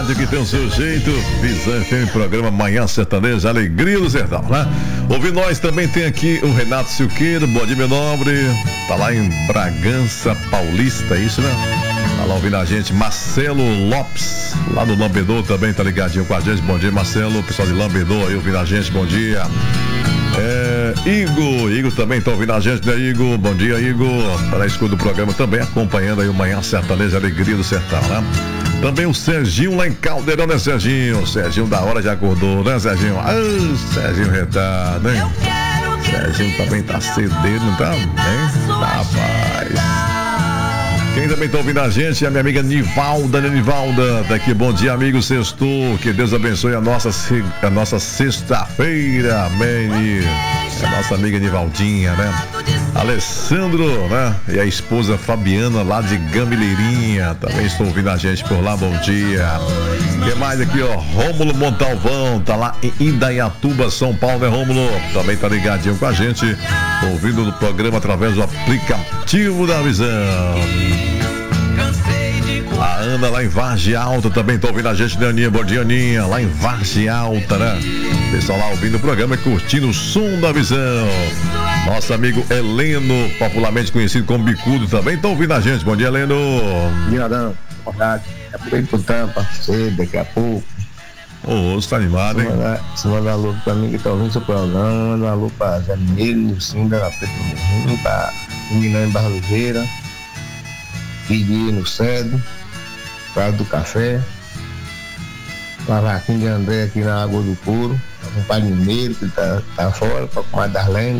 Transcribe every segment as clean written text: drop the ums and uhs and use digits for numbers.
rádio que tem o seu jeito. Visão FM, programa Manhã Sertaneja, Alegria do Sertão, né? Ouvi nós também tem aqui o Renato Silqueiro, bom dia, meu nobre. Tá lá em Bragança Paulista, é isso, né? Tá lá ouvindo a gente, Marcelo Lopes, lá no Lambedor também tá ligadinho com a gente. Bom dia, Marcelo, pessoal de Lambedor aí ouvindo a gente, bom dia. Igor também tá ouvindo a gente, né, Igor? Bom dia, Igor. Tá na escuta do programa também, acompanhando aí o Manhã Sertaneja, Alegria do Sertão, né? Também o Serginho lá em Caldeirão, né, Serginho? Serginho da hora já acordou, né, Serginho? Serginho retado, hein? Serginho também tá cedeiro, não tá? Hein? Rapaz. Quem também tá ouvindo a gente é a minha amiga Nivalda, né, Nivalda? Daqui, bom dia, amigo Sextou. Que Deus abençoe a nossa sexta-feira, amém. É a nossa amiga Nivaldinha, né? Alessandro, né? E a esposa Fabiana lá de Gamileirinha. Também estão ouvindo a gente por lá, bom dia. Quem mais aqui, ó? Rômulo Montalvão, tá lá em Indaiatuba, São Paulo, né, Rômulo? Também tá ligadinho com a gente, ouvindo o programa através do aplicativo da Visão. A Ana lá em Vargem Alta também tá ouvindo a gente, né, Aninha? Bom dia, Aninha, lá em Vargem Alta, né? Pessoal lá ouvindo o programa e curtindo o som da Visão. Nosso amigo Heleno, popularmente conhecido como Bicudo, também tá ouvindo a gente. Bom dia, Heleno. Bom dia, Adão. Daqui a pouco pro Tampa, cedo, daqui a pouco. Você tá animado, hein? Se mandar alô pra mim que tá ouvindo seu programa, manda um alô pra Zé Mineiro, Lucinda, na Preto Morrinho, pra Minã em Barra Oliveira, Guilherme no Cedo, Praia do Café, pra Vaquinha de André aqui na Água do Couro, pra o Pai Mineiro que tá fora, pra Comadre Darlene,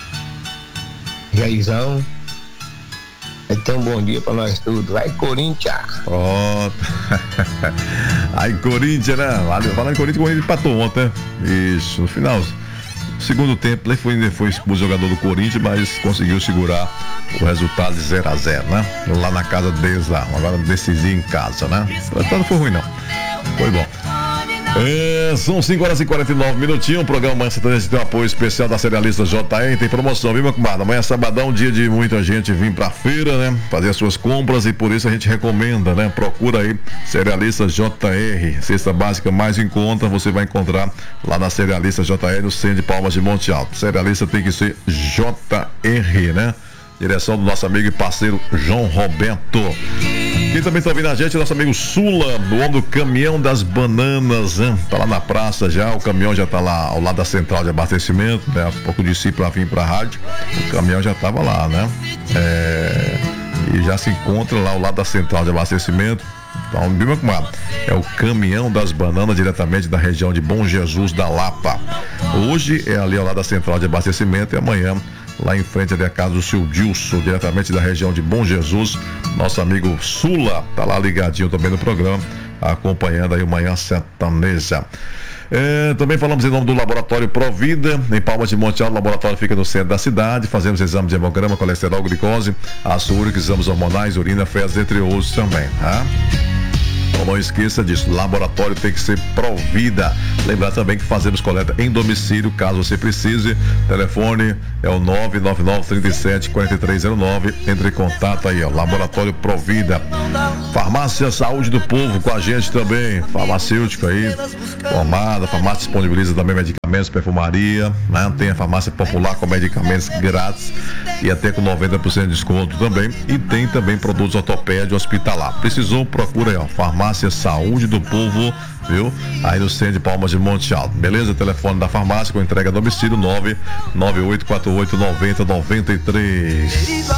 Jaizão. Então, bom dia pra nós todos. Vai, Corinthians! Pronto. Aí, Corinthians, né? Falando em Corinthians, o Corinthians empatou ontem, né? Isso, no final, segundo tempo, ele foi expulso o jogador do Corinthians, mas conseguiu segurar o resultado de 0-0, né? Lá na casa deles lá. Agora decisivo em casa, né? Não foi ruim, não. Foi bom. São 5h49, o programa Manhã Sertaneja tem um apoio especial da Cerealista JR, tem promoção, viu, meu comadre? Amanhã é sabadão, dia de muita gente vir pra feira, né? Fazer as suas compras, e por isso a gente recomenda, né? Procura aí Cerealista JR, cesta básica mais em conta, você vai encontrar lá na Cerealista JR, no centro de Palmas de Monte Alto. Cerealista tem que ser JR, né? Direção do nosso amigo e parceiro João Roberto. Quem também está ouvindo a gente é nosso amigo Sula, do homem do Caminhão das Bananas, né? Tá lá na praça já, o caminhão já tá lá ao lado da central de abastecimento, né? Há pouco disse para vir pra rádio, o caminhão já tava lá, né? E já se encontra lá ao lado da central de abastecimento. Então, meu comadre, é o Caminhão das Bananas, diretamente da região de Bom Jesus da Lapa. Hoje é ali ao lado da central de abastecimento e amanhã lá em frente ali a casa do seu Dilson, diretamente da região de Bom Jesus. Nosso amigo Sula tá lá ligadinho também no programa, acompanhando aí o Manhã Sertaneja. Também falamos em nome do Laboratório Provida, em Palmas de Monte Alto. O laboratório fica no centro da cidade. Fazemos exame de hemograma, colesterol, glicose, ácido úrico, exames hormonais, urina, fezes, entre outros também, tá? Então não esqueça disso, laboratório tem que ser Provida. Lembrar também que fazemos coleta em domicílio, caso você precise. Telefone é o 999-37-4309. Entre em contato aí, ó, Laboratório Provida. Farmácia Saúde do Povo com a gente também, farmacêutico aí, formada. Farmácia disponibiliza também medicamentos, perfumaria, né? Tem a farmácia popular com medicamentos grátis e até com 90% de desconto também. E tem também produtos ortopédicos hospitalar. Precisou, procura aí, ó, Farmácia Saúde do Povo, viu? Aí no centro de Palmas de Monte Alto, beleza? Telefone da farmácia com entrega a domicílio 998489093.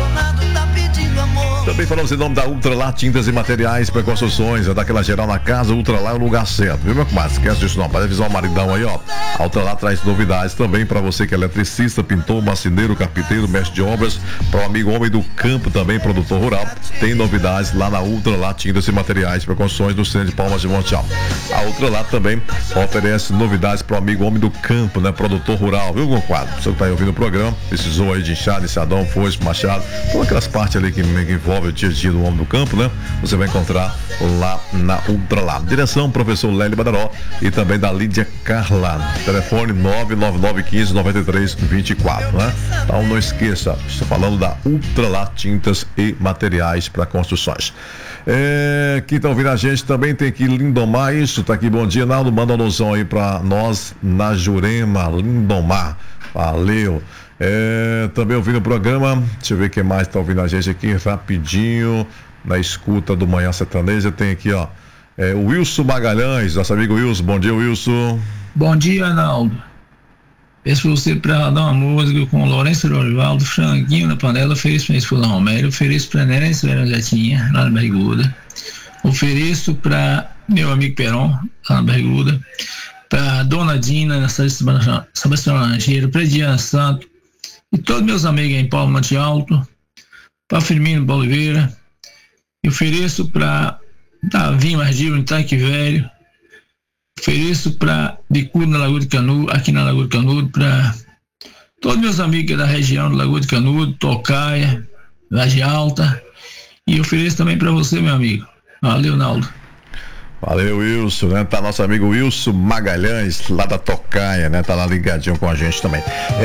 Também falamos em nome da Ultralar Tintas e Materiais para Construções, é daquela geral na casa. Ultralar é o lugar certo, viu, meu comadre? Esquece disso não, pode avisar o maridão aí, ó. A Ultralar traz novidades também para você que é eletricista, pintor, marceneiro, carpinteiro, mestre de obras, para o amigo homem do campo também, produtor rural. Tem novidades lá na Ultralar Tintas e Materiais para Construções do centro de Palmas de Monte Alto. A Ultralar também oferece novidades para o amigo homem do campo, né? Produtor rural, viu, meu quadro? Você que tá aí ouvindo o programa, precisou aí de enxada, enxadão, foice, machado, todas aquelas partes ali que envolvem o dia a dia do homem do campo, né? Você vai encontrar lá na Ultralar. Direção, professor Lélio Badaró e também da Lídia Carla. Telefone 99915-9324, né? Então não esqueça, estou falando da Ultralar Tintas e Materiais para Construções. Quem tá ouvindo a gente também tem aqui Lindomar, isso, tá aqui, bom dia, Naldo, manda uma alusão aí pra nós na Jurema, Lindomar, valeu. Também ouvindo o programa, deixa eu ver quem mais tá ouvindo a gente aqui rapidinho, na escuta do Manhã Sertaneja, tem aqui, ó, o Wilson Magalhães, nosso amigo Wilson, bom dia, Wilson. Bom dia, Naldo. Peço pra você pra dar uma música com o Lourenço Orivaldo, franguinho na panela, ofereço pra minha esposa Romério, ofereço pra Nerense Jatinha, lá na Barriguda, ofereço pra meu amigo Peron, lá na Barriguda, pra Dona Dina, na Sebastião Laranjeira, pra Diana Santo, e todos meus amigos em Paulo Monte Alto, pra Firmino Oliveira, e ofereço pra Davi Margil, em Taque Velho, ofereço para Bicudo na Lagoa de Canudo, aqui na Lagoa de Canudo, para todos meus amigos da região da Lagoa de Canudo, Tocaia, Laje Alta, e ofereço também para você, meu amigo. Valeu, Naldo. Valeu, Wilson, né? Tá nosso amigo Wilson Magalhães, lá da Tocaia, né? Tá lá ligadinho com a gente também.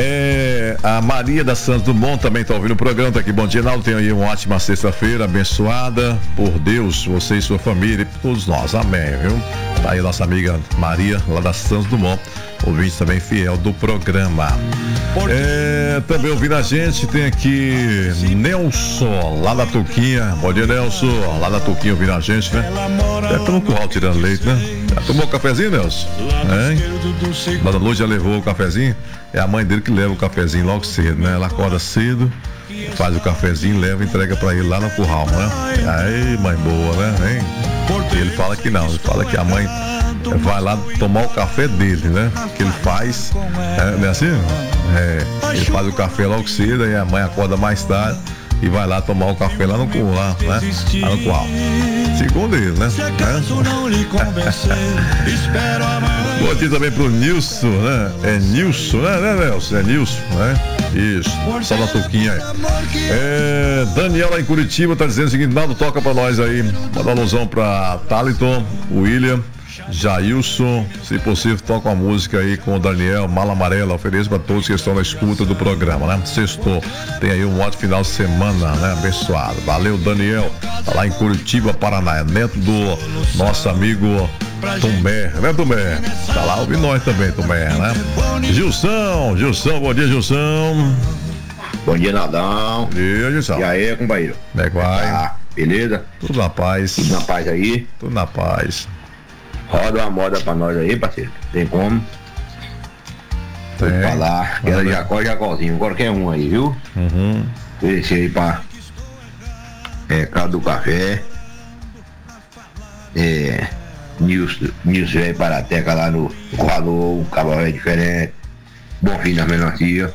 A Maria da Santos Dumont também tá ouvindo o programa, tá aqui, bom dia, Naldo, tenha aí uma ótima sexta-feira, abençoada por Deus, você e sua família, e todos nós, amém, viu? Tá aí a nossa amiga Maria, lá da Santos Dumont, ouvinte também fiel do programa. Também ouvindo a gente, tem aqui Nelson, lá da Tuquinha. Bom dia, Nelson, lá da Tuquinha ouvindo a gente, né? Estamos no curral tirando leite, né? Já tomou o cafezinho, Nelson? Lá da noite já levou o cafezinho? É a mãe dele que leva o cafezinho logo cedo, né? Ela acorda cedo, faz o cafezinho, leva e entrega pra ele lá no curral, né? Aí, mãe boa, né? Hein? Ele fala que não, ele fala que a mãe vai lá tomar o café dele, né? Que ele faz, não é assim? Ele faz o café logo cedo e a mãe acorda mais tarde e vai lá tomar o café lá no curral, né? Lá no curral. Segundo ele, né? Bom dia também pro Nilson, né? É Nilson, né, Nelson? É Nilson, né? Isso, só da Tuquinha aí. Daniel lá em Curitiba tá dizendo o seguinte: Naldo, toca pra nós aí. Manda alusão pra Taliton, William, Jailson, se possível, toca uma música aí com o Daniel, Mala Amarela, ofereço para todos que estão na escuta do programa, né? Sextou, tem aí um ótimo final de semana, né? Abençoado. Valeu, Daniel, tá lá em Curitiba, Paraná, é neto do nosso amigo Tomé, né, Tomé? Tá lá ouvindo nós também, Tomé, né? Gilson, bom dia, Gilson. Bom dia, Naldão. Bom dia, Gilson. E aí, companheiro? Como é que vai? Beleza? Tudo na paz. Tudo na paz aí? Tudo na paz. Roda uma moda pra nós aí, parceiro. Tem como? Tem. Falar. Aquela Jacózinho, qualquer um aí, viu? Oferecer aí pra Casa do Café. Nilson aí Parateca lá no Valor, o Cavalo é diferente. Bom fim das melancias.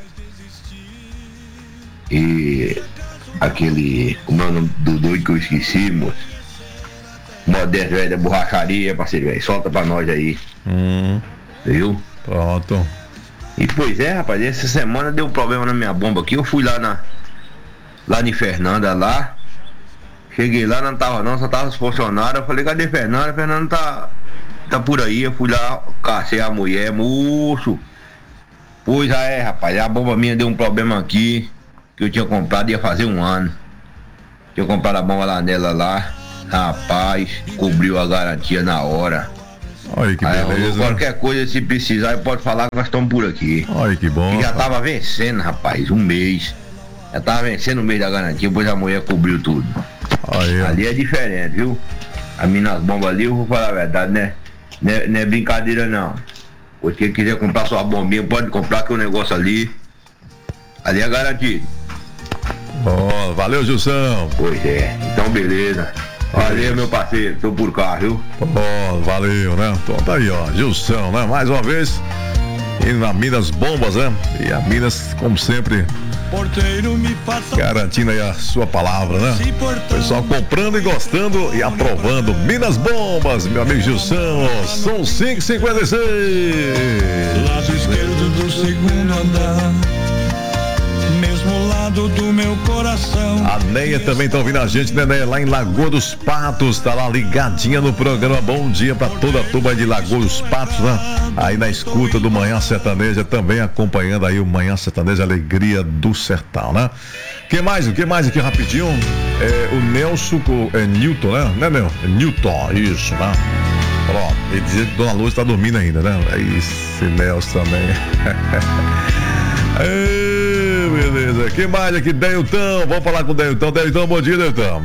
E aquele, como é o nome do doido que eu esqueci, moço? Modesto velho da borracharia, parceiro, velho. Solta pra nós aí. Viu? Pronto. E pois é, rapaz, essa semana deu um problema na minha bomba aqui. Eu fui lá em Fernanda lá. Cheguei lá, não tava não, só tava os funcionários. Eu falei, cadê Fernanda? Fernanda tá por aí. Eu fui lá, cacei a mulher, moço. Pois rapaz, a bomba minha deu um problema aqui. Que eu tinha comprado, ia fazer 1 ano. Tinha comprado a bomba lá nela lá. Rapaz, cobriu a garantia na hora. Olha que beleza. Qualquer coisa, se precisar, pode falar que nós estamos por aqui. Olha que bom. E já tava vencendo, rapaz, 1 mês. Já tava vencendo o mês da garantia, depois a mulher cobriu tudo. Olha. Ali é diferente, viu? A mina, as bombas ali, eu vou falar a verdade, né? Não é brincadeira não. Pois quem quiser comprar sua bombinha, pode comprar, que o negócio ali é garantido. Bom, valeu, Gilson. Pois é, então beleza. Valeu, meu parceiro, tô por cá, viu? Bom, valeu, né? Então tá aí, ó, Gilson, né? Mais uma vez, indo na Minas Bombas, né? E a Minas, como sempre, garantindo aí a sua palavra, né? Pessoal comprando e gostando e aprovando. Minas Bombas, meu amigo Gilson, são 5h56. Lado esquerdo do segundo andar, mesmo lado lado do meu coração. A Neia também tá ouvindo a gente, né, Neia? Lá em Lagoa dos Patos, tá lá ligadinha no programa. Bom dia pra toda a turma de Lagoa dos Patos, né? Aí na escuta do Manhã Sertaneja, também acompanhando aí o Manhã Sertaneja, Alegria do Sertão, né? O que mais aqui rapidinho? O Nelson, Newton, né? Não é meu? É Newton, isso, né? Pronto, ele dizia que Dona Luz tá dormindo ainda, né? Esse Nelson também. Beleza, que mais aqui? Deilton, vamos falar com o Deilton. Deilton, bom dia, Deilton.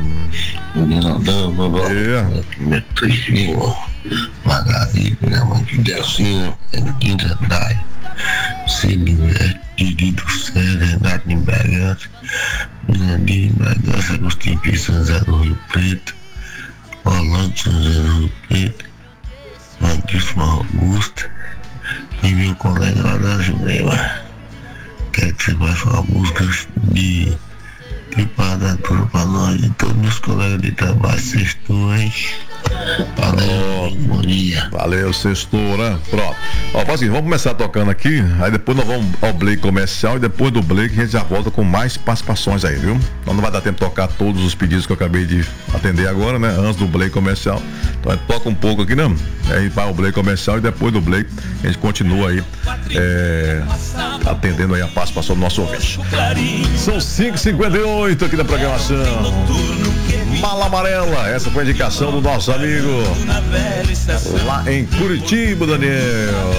Margarida, minha mãe de Delcinho, Quinta Dai, Silvio, Querido César, Renato em Bragança, Mirandinho em Bragança, Agostinho P. São José do Rio Preto, Orlando São José do Rio Preto, Marquíssimo Augusto e meu colega lá da Jurema. Quero que você faça uma música de paradatura pra nós e todos meus colegas de trabalho. Sextou, hein? Valeu, bom dia. Valeu, sextou, né? Pronto. Ó, faz o seguinte, vamos começar tocando aqui, aí depois nós vamos ao break comercial e depois do break a gente já volta com mais participações aí, viu? Então não vai dar tempo de tocar todos os pedidos que eu acabei de atender agora, né? Antes do break comercial. Então a gente toca um pouco aqui, né? Aí vai ao break comercial e depois do break a gente continua aí atendendo aí a participação do nosso ouvinte. São 5h58 aqui na programação. Mala Amarela, essa foi a indicação do nosso amigo lá em Curitiba, Daniel.